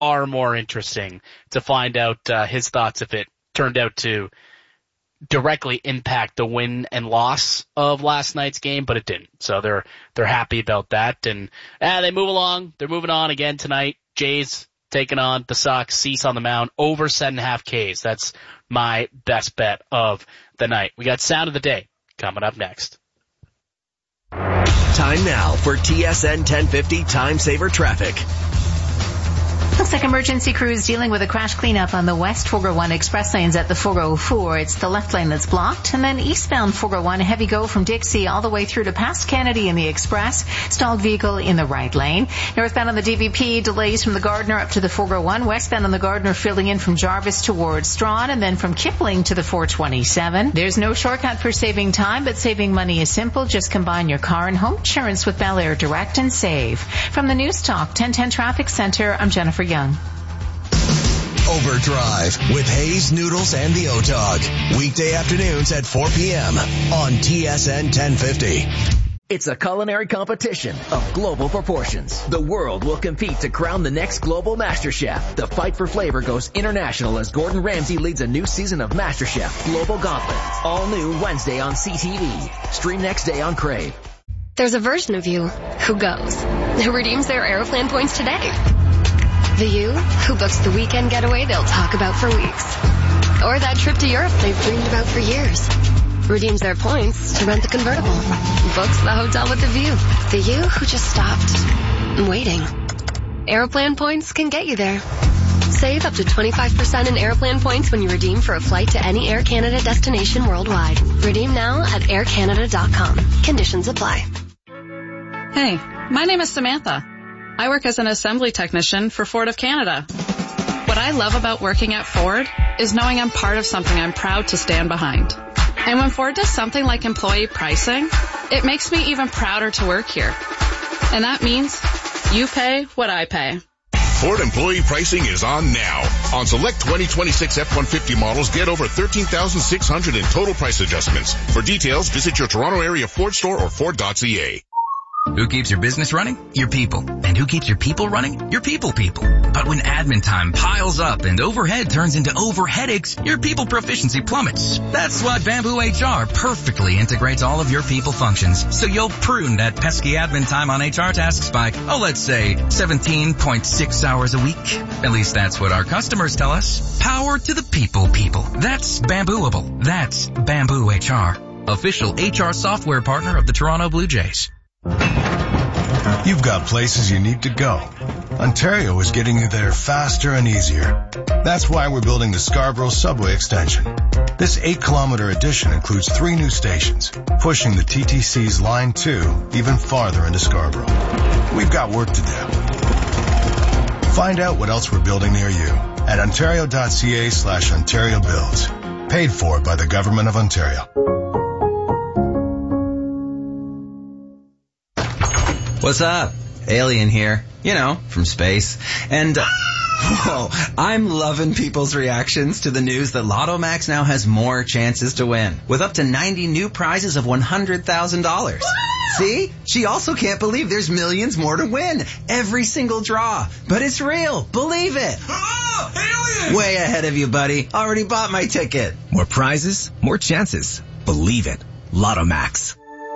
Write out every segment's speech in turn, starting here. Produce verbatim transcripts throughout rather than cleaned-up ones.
far more interesting to find out uh, his thoughts if it turned out to directly impact the win and loss of last night's game, but it didn't. So they're they're happy about that, and uh, they move along. They're moving on again tonight. Jays taking on the Sox. Cease on the mound, over seven and a half Ks. That's my best bet of the night. We got Sound of the Day coming up next. Time now for T S N ten fifty Time Saver Traffic. Looks like emergency crews dealing with a crash cleanup on the West four oh one express lanes at the four oh four. It's the left lane that's blocked. And then eastbound four oh one, heavy go from Dixie all the way through to past Kennedy in the express. Stalled vehicle in the right lane. Northbound on the D V P, delays from the Gardner up to the four oh one. Westbound on the Gardner filling in from Jarvis towards Strawn, and then from Kipling to the four twenty-seven. There's no shortcut for saving time, but saving money is simple. Just combine your car and home insurance with Bel Air Direct and save. From the News Talk ten ten Traffic Center, I'm Jennifer Young. Overdrive with Hayes, Noodles, and the O-Dog. Weekday afternoons at four p.m. on T S N ten fifty. It's a culinary competition of global proportions. The world will compete to crown the next global MasterChef. The fight for flavor goes international as Gordon Ramsay leads a new season of MasterChef Global Gauntlet. All new Wednesday on C T V. Stream next day on Crave. There's a version of you who goes, who redeems their Aeroplan points today. The you who books the weekend getaway they'll talk about for weeks. Or that trip to Europe they've dreamed about for years. Redeems their points to rent the convertible. Books the hotel with the view. The you who just stopped waiting. Aeroplan points can get you there. Save up to twenty-five percent in Aeroplan points when you redeem for a flight to any Air Canada destination worldwide. Redeem now at air canada dot com. Conditions apply. Hey, my name is Samantha. I work as an assembly technician for Ford of Canada. What I love about working at Ford is knowing I'm part of something I'm proud to stand behind. And when Ford does something like employee pricing, it makes me even prouder to work here. And that means you pay what I pay. Ford employee pricing is on now. On select twenty twenty-six F one fifty models, get over thirteen thousand six hundred in total price adjustments. For details, visit your Toronto area Ford store or Ford dot C A. Who keeps your business running? Your people. And who keeps your people running? Your people people. But when admin time piles up and overhead turns into over headaches, your people proficiency plummets. That's why Bamboo H R perfectly integrates all of your people functions, so you'll prune that pesky admin time on H R tasks by, oh, let's say, seventeen point six hours a week. At least that's what our customers tell us. Power to the people people. That's Bambooable. That's Bamboo H R. Official H R software partner of the Toronto Blue Jays. You've got places you need to go. Ontario is getting you there faster and easier. That's why we're building the Scarborough Subway Extension. This eight-kilometer addition includes three new stations, pushing the T T C's Line two even farther into Scarborough. We've got work to do. Find out what else we're building near you at ontario dot c a slash ontario builds. Paid for by the Government of Ontario. What's up? Alien here. You know, from space. And, uh, whoa, I'm loving people's reactions to the news that Lotto Max now has more chances to win, with up to ninety new prizes of one hundred thousand dollars. See? She also can't believe there's millions more to win. Every single draw. But it's real. Believe it. Oh, alien! Way ahead of you, buddy. Already bought my ticket. More prizes, more chances. Believe it. Lotto Max.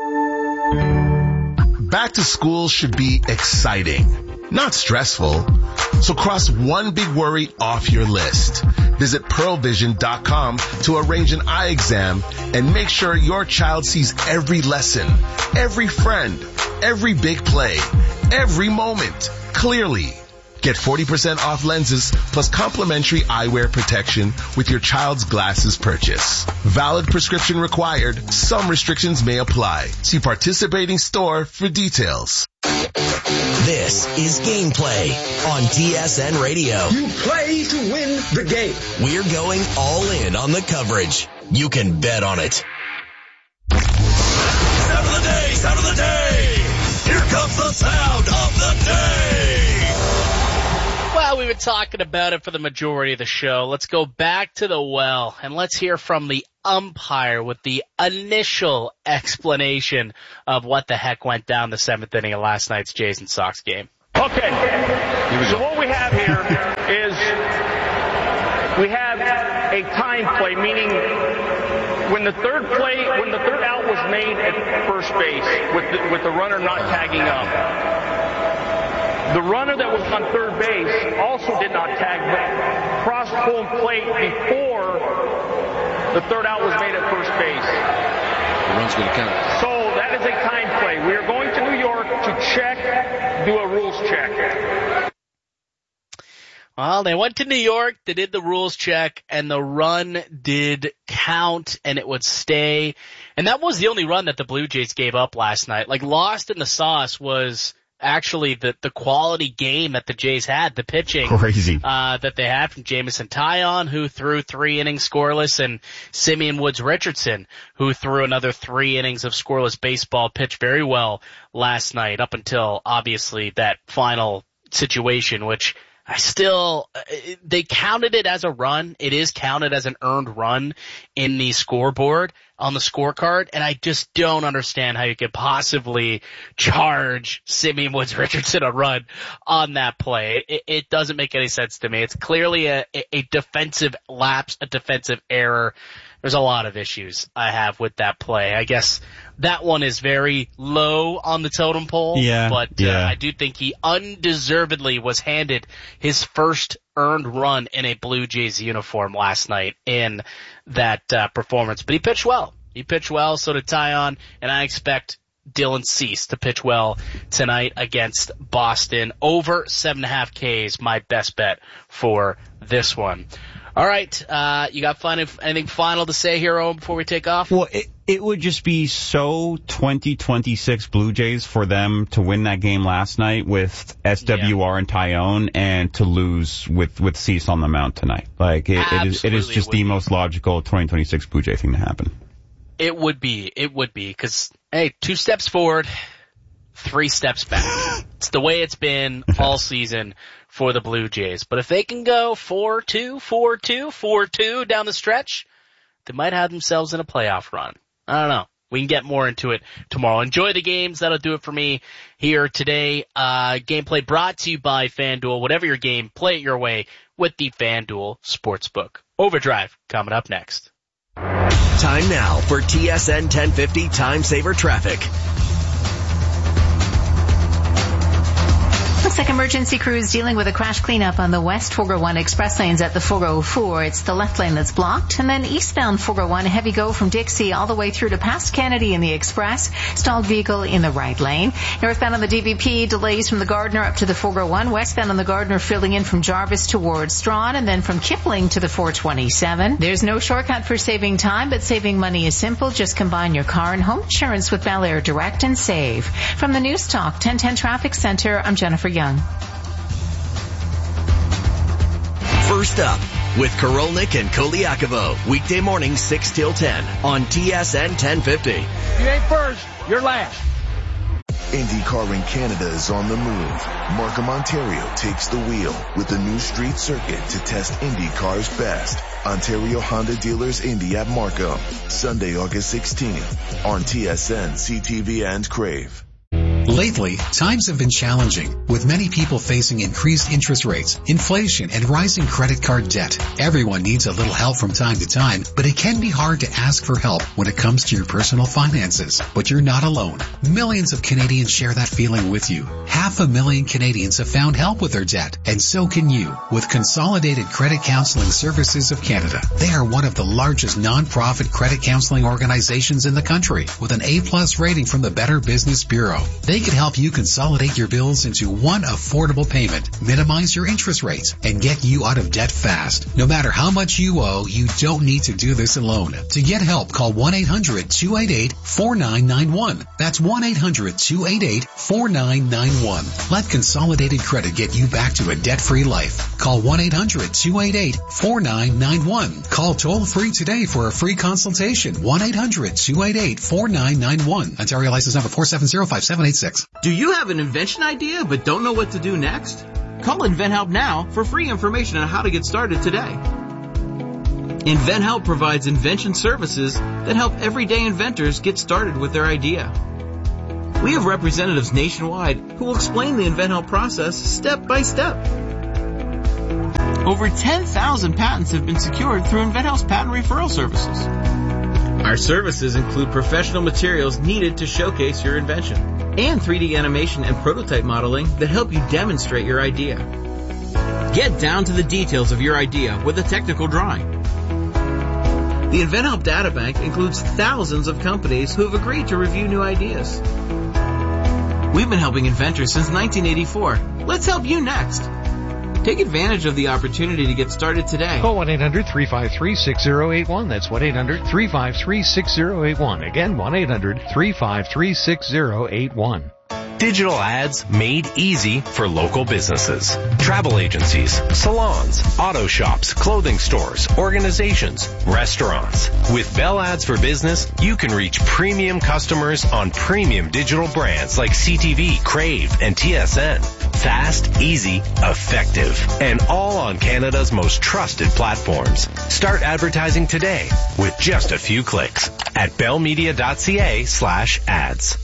Back to school should be exciting, not stressful. So cross one big worry off your list. Visit pearl vision dot com to arrange an eye exam and make sure your child sees every lesson, every friend, every big play, every moment clearly. Get forty percent off lenses plus complimentary eyewear protection with your child's glasses purchase. Valid prescription required. Some restrictions may apply. See participating store for details. This is Gameplay on T S N Radio. You play to win the game. We're going all in on the coverage. You can bet on it. Sound of the day, sound of the day. Here comes the sound of the day. Well, we've been talking about it for the majority of the show. Let's go back to the well, and let's hear from the umpire with the initial explanation of what the heck went down the seventh inning of last night's Jays and Sox game. Okay, so what we have here is we have a time play, meaning when the third play, when the third out was made at first base with the, with the runner not tagging up. The runner that was on third base also did not tag, but crossed home plate before the third out was made at first base. The run's going to count. So that is a time play. We are going to New York to check, do a rules check. Well, they went to New York, they did the rules check, and the run did count, and it would stay. And that was the only run that the Blue Jays gave up last night. Like, lost in the sauce was actually the, the quality game that the Jays had, the pitching. Crazy. Uh, that they had from Jameson Taillon, who threw three innings scoreless, and Simeon Woods Richardson, who threw another three innings of scoreless baseball, pitched very well last night, up until, obviously, that final situation, which I still, they counted it as a run. It is counted as an earned run in the scoreboard on the scorecard, and I just don't understand how you could possibly charge Simeon Woods Richardson a run on that play. It, it doesn't make any sense to me. It's clearly a, a defensive lapse, a defensive error. There's a lot of issues I have with that play. I guess that one is very low on the totem pole. Yeah, but yeah. Uh, I do think he undeservedly was handed his first earned run in a Blue Jays uniform last night in that uh, performance. But he pitched well. He pitched well, so did Taillon, and I expect Dylan Cease to pitch well tonight against Boston. Over seven and a half Ks, my best bet for this one. All right, uh, you got final, anything final to say here, Owen, before we take off? Well, it, it would just be so twenty twenty-six Blue Jays for them to win that game last night with S W R yeah. and Taillon, and to lose with, with Cease on the mound tonight. Like, it, it is, it is just the be. most logical twenty twenty-six Blue Jay thing to happen. It would be, it would be, because, hey, two steps forward, three steps back. It's the way it's been all season for the Blue Jays. But if they can go four two, four two, four two down the stretch, they might have themselves in a playoff run. I don't know. We can get more into it tomorrow. Enjoy the games. That'll do it for me here today. Uh, gameplay brought to you by FanDuel. Whatever your game, play it your way with the FanDuel Sportsbook. Overdrive coming up next. Time now for T S N ten fifty Time Saver Traffic. Looks like emergency crews dealing with a crash cleanup on the West four oh one express lanes at the four oh four. It's the left lane that's blocked. And then eastbound four oh one, heavy go from Dixie all the way through to past Kennedy in the express. Stalled vehicle in the right lane. Northbound on the D V P, delays from the Gardner up to the four oh one. Westbound on the Gardner filling in from Jarvis towards Strawn, and then from Kipling to the four twenty-seven. There's no shortcut for saving time, but saving money is simple. Just combine your car and home insurance with Bel Air Direct and save. From the News Talk ten ten Traffic Center, I'm Jennifer Young. First up with Korolnik and Koliakovo, weekday mornings six till ten on T S N ten fifty. You ain't first, you're last. IndyCar in Canada is on the move. Markham, Ontario takes the wheel with the new street circuit to test IndyCar's best. Ontario Honda Dealers Indy at Markham, Sunday, August sixteenth on T S N, C T V, and Crave. Lately, times have been challenging, with many people facing increased interest rates, inflation, and rising credit card debt. Everyone needs a little help from time to time, but it can be hard to ask for help when it comes to your personal finances. But you're not alone. Millions of Canadians share that feeling with you. Half a million Canadians have found help with their debt, and so can you, with Consolidated Credit Counseling Services of Canada. They are one of the largest non-profit credit counseling organizations in the country, with an A-plus rating from the Better Business Bureau. They can help you consolidate your bills into one affordable payment, minimize your interest rates, and get you out of debt fast. No matter how much you owe, you don't need to do this alone. To get help, call one eight hundred two eight eight four nine nine one. That's one eight hundred two eight eight four nine nine one. Let Consolidated Credit get you back to a debt-free life. Call one eight hundred two eight eight four nine nine one. Call toll-free today for a free consultation. one eight hundred two eight eight four nine nine one. Ontario license number four seven zero five seven eight six. Do you have an invention idea but don't know what to do next? Call InventHelp now for free information on how to get started today. InventHelp provides invention services that help everyday inventors get started with their idea. We have representatives nationwide who will explain the InventHelp process step by step. Over ten thousand patents have been secured through InventHelp's patent referral services. Our services include professional materials needed to showcase your invention and three D animation and prototype modeling that help you demonstrate your idea. Get down to the details of your idea with a technical drawing. The InventHelp Databank includes thousands of companies who have agreed to review new ideas. We've been helping inventors since nineteen eighty-four. Let's help you next. Take advantage of the opportunity to get started today. Call one eight hundred three five three six zero eight one. That's one eight hundred three five three six zero eight one. Again, one eight hundred three five three six zero eight one. Digital ads made easy for local businesses. Travel agencies, salons, auto shops, clothing stores, organizations, restaurants. With Bell Ads for Business, you can reach premium customers on premium digital brands like C T V, Crave, and T S N. Fast, easy, effective, and all on Canada's most trusted platforms. Start advertising today with just a few clicks at bellmedia.ca slash ads.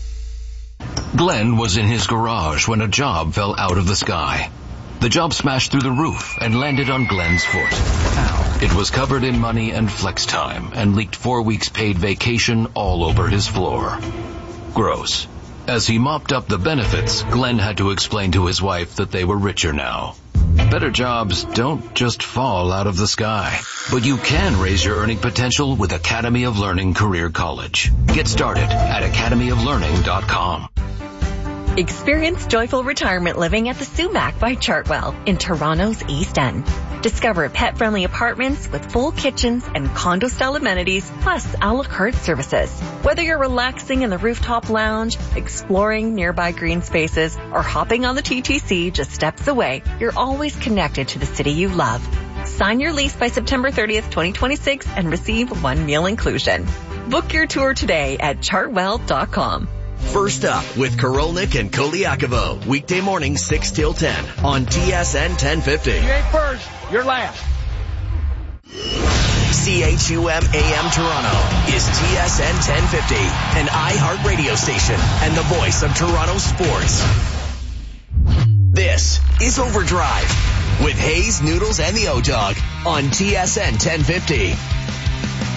Glenn was in his garage when a job fell out of the sky. The job smashed through the roof and landed on Glenn's foot. Ow. It was covered in money and flex time and leaked four weeks paid vacation all over his floor. Gross. As he mopped up the benefits, Glenn had to explain to his wife that they were richer now. Better jobs don't just fall out of the sky, but you can raise your earning potential with Academy of Learning Career College. Get started at academy of learning dot com. Experience joyful retirement living at the Sumac by Chartwell in Toronto's East End. Discover pet-friendly apartments with full kitchens and condo-style amenities, plus a la carte services. Whether you're relaxing in the rooftop lounge, exploring nearby green spaces, or hopping on the T T C just steps away, you're always connected to the city you love. Sign your lease by September thirtieth, twenty twenty-six and receive one meal inclusion. Book your tour today at chartwell dot com. First up with Korolnik and Koliakovo. Weekday morning six till ten on T S N ten fifty. You ain't first, you're last. C H U M A M Toronto is T S N ten fifty, an iHeart radio station and the voice of Toronto sports. This is Overdrive with Hayes, Noodles, and the O-Dog on T S N ten fifty.